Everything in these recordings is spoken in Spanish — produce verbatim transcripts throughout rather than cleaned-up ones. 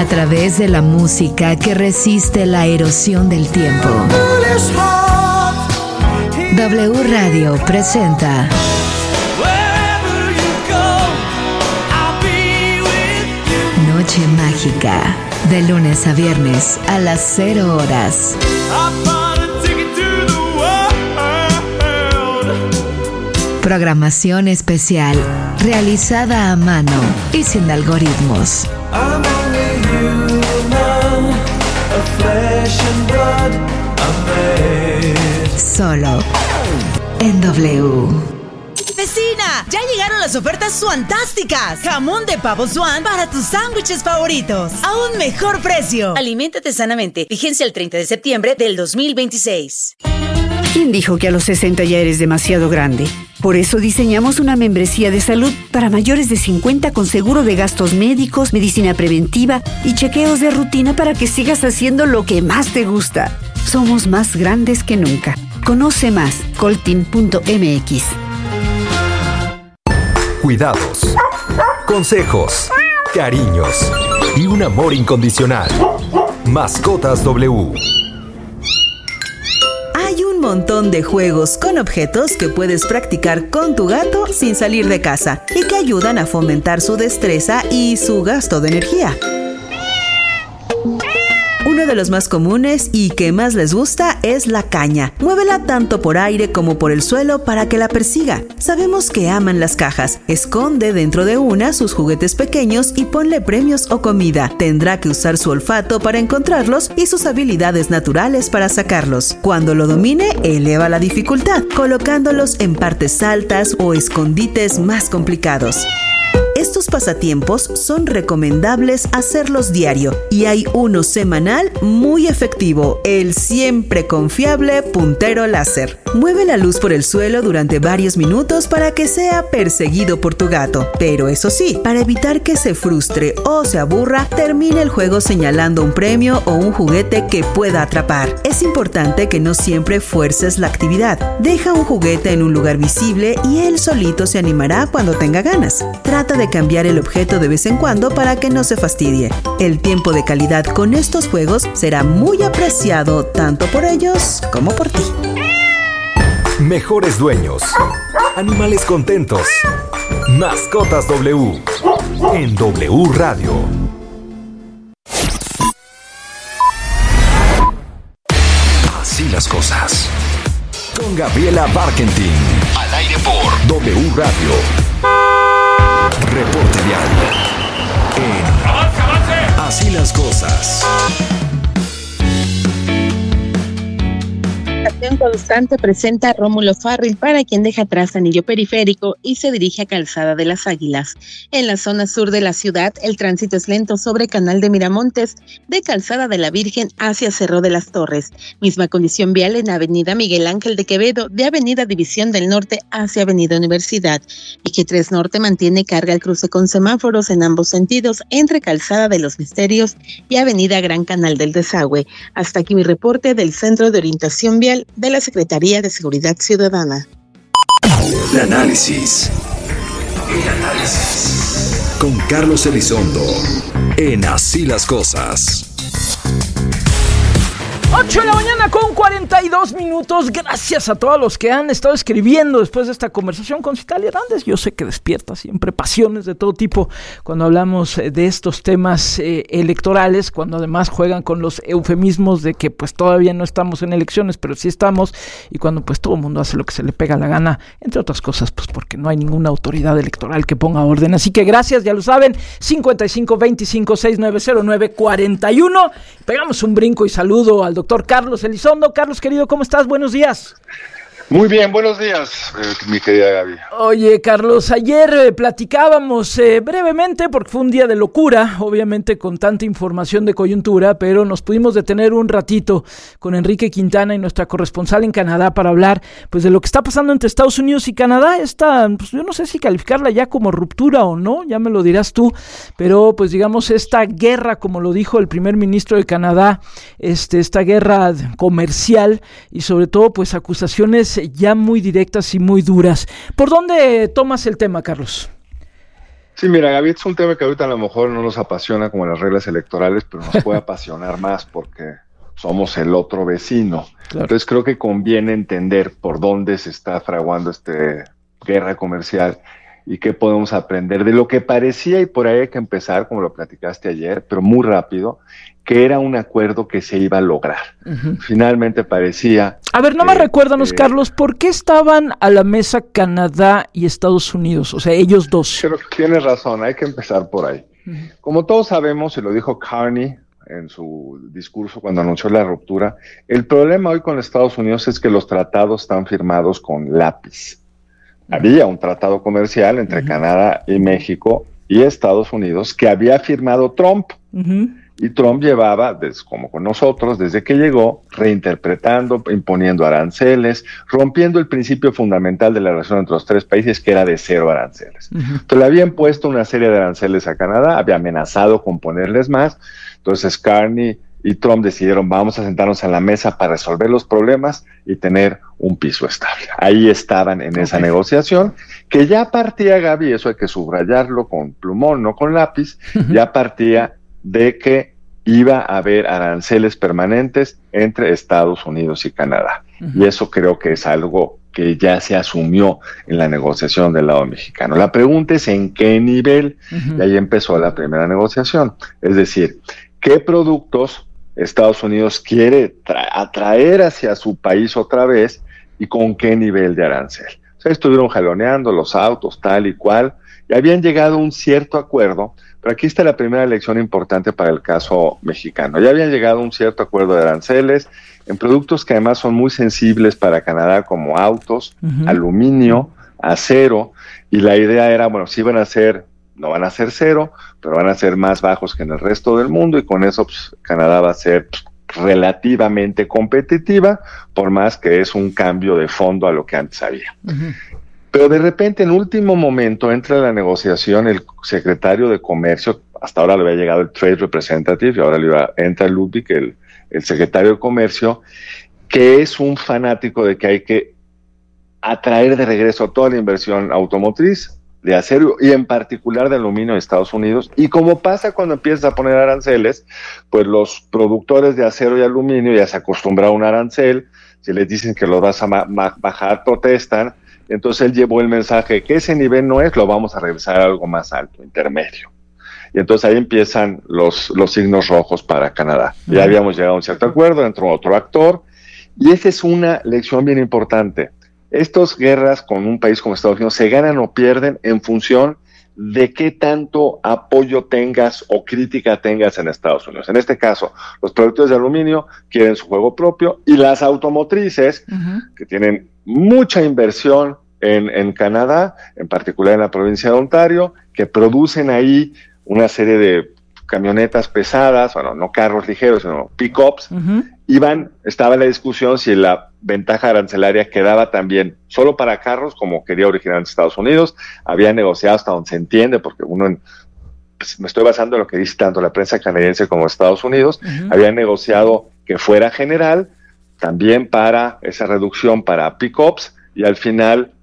A través de la música que resiste la erosión del tiempo. W Radio presenta Noche Mágica, de lunes a viernes a las cero horas. Programación especial, realizada a mano y sin algoritmos. Solo en W. ¡Vecina! ¡Ya llegaron las ofertas suantásticas! Jamón de pavo Swan para tus sándwiches favoritos. A un mejor precio. Aliméntate sanamente. Vigencia el treinta de septiembre del dos mil veintiséis. ¿Quién dijo que a los sesenta ya eres demasiado grande? Por eso diseñamos una membresía de salud para mayores de cincuenta con seguro de gastos médicos, medicina preventiva y chequeos de rutina para que sigas haciendo lo que más te gusta. Somos más grandes que nunca. Conoce más, coltin punto m x. Cuidados, consejos, cariños y un amor incondicional. Mascotas W. Hay un montón de juegos con objetos que puedes practicar con tu gato sin salir de casa y que ayudan a fomentar su destreza y su gasto de energía. Uno de los más comunes y que más les gusta es la caña. Muévela tanto por aire como por el suelo para que la persiga. Sabemos que aman las cajas. Esconde dentro de una sus juguetes pequeños y ponle premios o comida. Tendrá que usar su olfato para encontrarlos y sus habilidades naturales para sacarlos. Cuando lo domine, eleva la dificultad, colocándolos en partes altas o escondites más complicados. Estos pasatiempos son recomendables hacerlos diario y hay uno semanal muy efectivo, el siempre confiable puntero láser. Mueve la luz por el suelo durante varios minutos para que sea perseguido por tu gato. Pero eso sí, para evitar que se frustre o se aburra, termina el juego señalando un premio o un juguete que pueda atrapar. Es importante que no siempre fuerces la actividad. Deja un juguete en un lugar visible y él solito se animará cuando tenga ganas. Trata de cambiar el objeto de vez en cuando para que no se fastidie. El tiempo de calidad con estos juegos será muy apreciado tanto por ellos como por ti. Mejores dueños, animales contentos. Mascotas W en W Radio. Así las cosas. Con Gabriela Barkentin. Al aire por W Radio. Reporte diario en ¡Avance, avance! Así las cosas. Constante presenta Rómulo Farril, para quien deja atrás Anillo Periférico y se dirige a Calzada de las Águilas. En la zona sur de la ciudad, el tránsito es lento sobre Canal de Miramontes, de Calzada de la Virgen hacia Cerro de las Torres. Misma condición vial en Avenida Miguel Ángel de Quevedo, de Avenida División del Norte hacia Avenida Universidad. Eje tres Norte mantiene carga al cruce con semáforos en ambos sentidos entre Calzada de los Misterios y Avenida Gran Canal del Desagüe. Hasta aquí mi reporte del Centro de Orientación Vial de la Secretaría de Seguridad Ciudadana. El análisis. El análisis. Con Carlos Elizondo. En Así las cosas. ocho de la mañana con cuarenta y dos minutos. Gracias a todos los que han estado escribiendo después de esta conversación con Citlali Hernández. Yo sé que despierta siempre pasiones de todo tipo cuando hablamos de estos temas eh, electorales, cuando además juegan con los eufemismos de que pues todavía no estamos en elecciones, pero sí estamos, y cuando pues todo el mundo hace lo que se le pega la gana, entre otras cosas pues porque no hay ninguna autoridad electoral que ponga orden. Así que gracias, ya lo saben, cincuenta y cinco veinticinco sesenta y nueve cero nueve cuarenta y uno. Pegamos un brinco y saludo al doctor Carlos Elizondo. Carlos, querido, ¿cómo estás? Buenos días. Muy bien, buenos días, eh, mi querida Gaby. Oye, Carlos, ayer eh, platicábamos eh, brevemente, porque fue un día de locura, obviamente con tanta información de coyuntura, pero nos pudimos detener un ratito con Enrique Quintana y nuestra corresponsal en Canadá para hablar pues de lo que está pasando entre Estados Unidos y Canadá. Esta, pues yo no sé si calificarla ya como ruptura o no, ya me lo dirás tú, pero pues digamos esta guerra, como lo dijo el primer ministro de Canadá, este, esta guerra comercial y sobre todo pues acusaciones ya muy directas y muy duras. ¿Por dónde tomas el tema, Carlos? Sí, mira, Gaby, es un tema que ahorita a lo mejor no nos apasiona como las reglas electorales, pero nos puede apasionar más porque somos el otro vecino. Claro. Entonces creo que conviene entender por dónde se está fraguando esta guerra comercial y qué podemos aprender de lo que parecía, y por ahí hay que empezar, como lo platicaste ayer, pero muy rápido, que era un acuerdo que se iba a lograr. Uh-huh. Finalmente parecía... A ver, no me recuérdanos, eh, Carlos, ¿por qué estaban a la mesa Canadá y Estados Unidos? O sea, ellos dos. Creo que tienes razón, hay que empezar por ahí. Uh-huh. Como todos sabemos, y lo dijo Carney en su discurso cuando anunció la ruptura, el problema hoy con Estados Unidos es que los tratados están firmados con lápiz. Uh-huh. Había un tratado comercial entre uh-huh. Canadá y México y Estados Unidos que había firmado Trump. Uh-huh. Y Trump llevaba, desde, como con nosotros, desde que llegó, reinterpretando, imponiendo aranceles, rompiendo el principio fundamental de la relación entre los tres países, que era de cero aranceles. Uh-huh. Entonces le había impuesto una serie de aranceles a Canadá, había amenazado con ponerles más. Entonces Carney y Trump decidieron, vamos a sentarnos en la mesa para resolver los problemas y tener un piso estable. Ahí estaban en esa okay. negociación, que ya partía, Gaby, eso hay que subrayarlo con plumón, no con lápiz, uh-huh. ya partía de que iba a haber aranceles permanentes entre Estados Unidos y Canadá. Uh-huh. Y eso creo que es algo que ya se asumió en la negociación del lado mexicano. La pregunta es en qué nivel, uh-huh. y ahí empezó la primera negociación. Es decir, ¿qué productos Estados Unidos quiere tra- atraer hacia su país otra vez y con qué nivel de arancel? O sea, estuvieron jaloneando los autos, tal y cual, y habían llegado a un cierto acuerdo. Pero aquí está la primera lección importante para el caso mexicano. Ya habían llegado a un cierto acuerdo de aranceles en productos que además son muy sensibles para Canadá, como autos, uh-huh. aluminio, acero, y la idea era, bueno, sí van a ser, no van a ser cero, pero van a ser más bajos que en el resto del mundo, y con eso pues, Canadá va a ser pues, relativamente competitiva, por más que es un cambio de fondo a lo que antes había. Uh-huh. Pero de repente, en último momento, entra en la negociación el secretario de Comercio, hasta ahora le había llegado el Trade Representative, y ahora le iba, entra Ludwig, el, el secretario de Comercio, que es un fanático de que hay que atraer de regreso toda la inversión automotriz, de acero y en particular de aluminio de Estados Unidos. Y como pasa cuando empiezas a poner aranceles, pues los productores de acero y aluminio ya se acostumbraron a un arancel, si les dicen que lo vas a ma- ma- bajar, protestan. Entonces él llevó el mensaje que ese nivel no es, lo vamos a regresar a algo más alto, intermedio. Y entonces ahí empiezan los, los signos rojos para Canadá. Uh-huh. Ya habíamos llegado a un cierto acuerdo, entró otro actor, y esa es una lección bien importante. Estas guerras con un país como Estados Unidos se ganan o pierden en función de qué tanto apoyo tengas o crítica tengas en Estados Unidos. En este caso, los productores de aluminio quieren su juego propio, y las automotrices, uh-huh. que tienen mucha inversión en, en Canadá, en particular en la provincia de Ontario, que producen ahí una serie de camionetas pesadas, bueno, no carros ligeros, sino pick-ups, uh-huh. iban, estaba la discusión si la ventaja arancelaria quedaba también solo para carros, como quería originalmente Estados Unidos. Había negociado hasta donde se entiende, porque uno, en, pues, me estoy basando en lo que dice tanto la prensa canadiense como Estados Unidos, uh-huh. había negociado que fuera general, también para esa reducción para pick-ups, y al final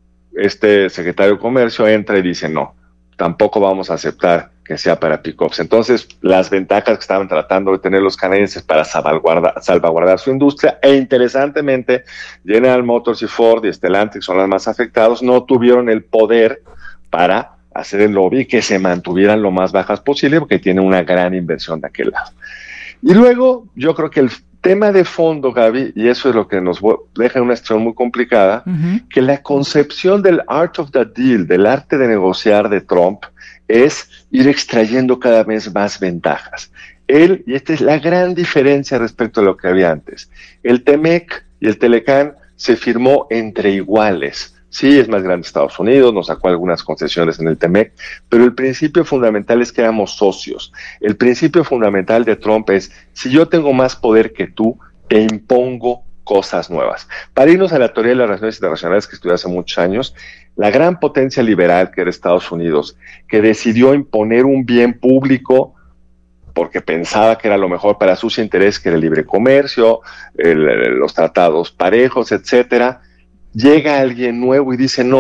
este secretario de Comercio entra y dice no, tampoco vamos a aceptar que sea para pick-ups. Entonces, las ventajas que estaban tratando de tener los canadienses para salvaguardar, salvaguardar su industria, e interesantemente, General Motors y Ford y Stellantis son las más afectados, no tuvieron el poder para hacer el lobby que se mantuvieran lo más bajas posible, porque tienen una gran inversión de aquel lado. Y luego, yo creo que el tema de fondo, Gaby, y eso es lo que nos deja en una situación muy complicada, uh-huh. que la concepción del art of the deal, del arte de negociar de Trump, es ir extrayendo cada vez más ventajas. Él, y esta es la gran diferencia respecto a lo que había antes, el TEMEC y el Telecán se firmó entre iguales. Sí, es más grande Estados Unidos, nos sacó algunas concesiones en el TEMEC, pero el principio fundamental es que éramos socios. El principio fundamental de Trump es, si yo tengo más poder que tú, te impongo cosas nuevas. Para irnos a la teoría de las relaciones internacionales que estudié hace muchos años, la gran potencia liberal que era Estados Unidos, que decidió imponer un bien público porque pensaba que era lo mejor para sus intereses, que era el libre comercio, el, los tratados parejos, etcétera, llega alguien nuevo y dice, no,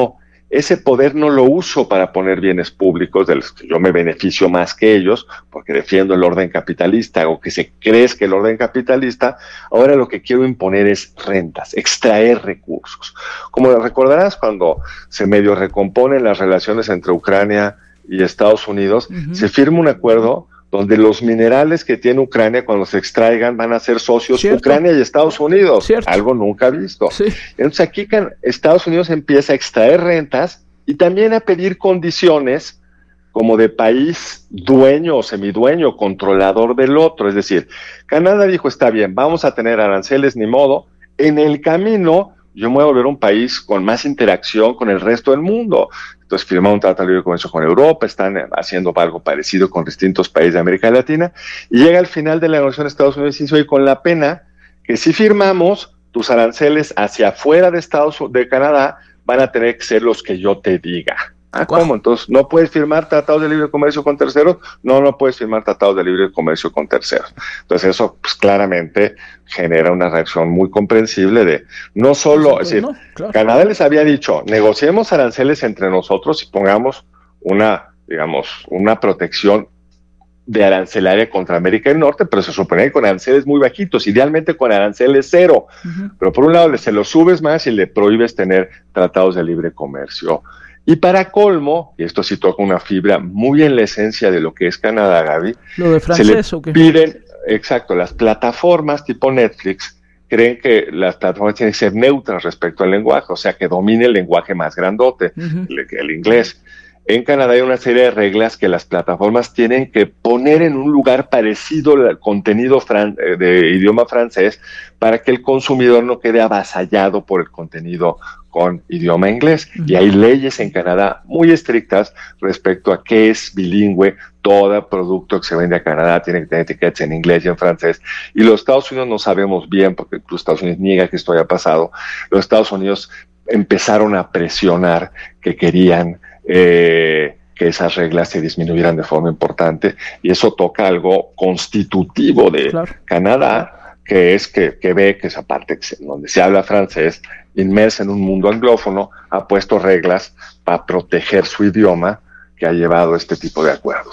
ese poder no lo uso para poner bienes públicos de los que yo me beneficio más que ellos, porque defiendo el orden capitalista o que se crezca el orden capitalista. Ahora lo que quiero imponer es rentas, extraer recursos. Como recordarás, cuando se medio recomponen las relaciones entre Ucrania y Estados Unidos, uh-huh. se firma un acuerdo donde los minerales que tiene Ucrania, cuando se extraigan, van a ser socios Cierto. Ucrania y Estados Unidos, Cierto. Algo nunca visto. Sí. Entonces aquí Estados Unidos empieza a extraer rentas y también a pedir condiciones como de país dueño o semidueño, controlador del otro. Es decir, Canadá dijo, está bien, vamos a tener aranceles, ni modo. En el camino, yo me voy a volver un país con más interacción con el resto del mundo. Entonces firmaron un tratado de libre comercio con Europa, están haciendo algo parecido con distintos países de América Latina, y llega al final de la negociación de Estados Unidos y dice, oye, con la pena que si firmamos, tus aranceles hacia afuera de Estados de Canadá van a tener que ser los que yo te diga. Ah, ¿cómo? Entonces, ¿no puedes firmar tratados de libre comercio con terceros? No, no puedes firmar tratados de libre comercio con terceros. Entonces, eso pues claramente genera una reacción muy comprensible de, no solo, sí, es decir, no, claro. Canadá les había dicho, negociemos aranceles entre nosotros y pongamos una, digamos, una protección de arancelaria contra América del Norte, pero se supone que con aranceles muy bajitos, idealmente con aranceles cero. Uh-huh. Pero por un lado, se lo subes más y le prohíbes tener tratados de libre comercio. Y para colmo, y esto sí toca una fibra muy en la esencia de lo que es Canadá, Gaby, ¿lo de francés se le o qué? Piden, exacto, las plataformas tipo Netflix creen que las plataformas tienen que ser neutras respecto al lenguaje, o sea, que domine el lenguaje más grandote, uh-huh. el, el inglés. En Canadá hay una serie de reglas que las plataformas tienen que poner en un lugar parecido al contenido fran- de idioma francés para que el consumidor no quede avasallado por el contenido con idioma inglés. Uh-huh. Y hay leyes en Canadá muy estrictas respecto a qué es bilingüe. Todo producto que se vende a Canadá tiene que tener etiquetas en inglés y en francés. Y los Estados Unidos no sabemos bien, porque los Estados Unidos niega que esto haya pasado. Los Estados Unidos empezaron a presionar que querían eh, que esas reglas se disminuyeran de forma importante, y eso toca algo constitutivo de claro. Canadá, que es que, que ve que esa parte donde se habla francés, inmersa en un mundo anglófono, ha puesto reglas para proteger su idioma, que ha llevado este tipo de acuerdos.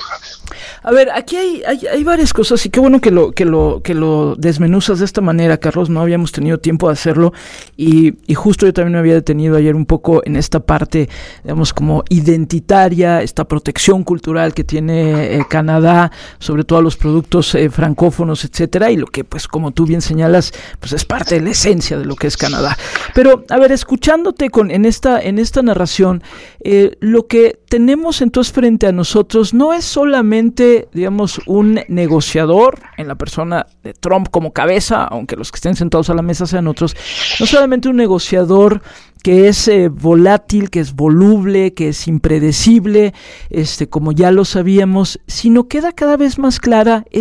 A ver, aquí hay, hay, hay varias cosas, y qué bueno que lo, que lo, que lo desmenuzas de esta manera, Carlos. No habíamos tenido tiempo de hacerlo, y, y justo yo también me había detenido ayer un poco en esta parte, digamos, como identitaria, esta protección cultural que tiene eh, Canadá, sobre todo a los productos eh, francófonos, etcétera, y lo que, pues, como tú bien señalas, pues es parte de la esencia de lo que es Canadá. Pero, a ver, escuchándote con, en esta, en esta narración, eh, lo que tenemos entonces frente a nosotros no es solamente, digamos, un negociador en la persona de Trump como cabeza, aunque los que estén sentados a la mesa sean otros, no solamente un negociador que es eh, volátil, que es voluble, que es impredecible, este, como ya lo sabíamos, sino queda cada vez más clara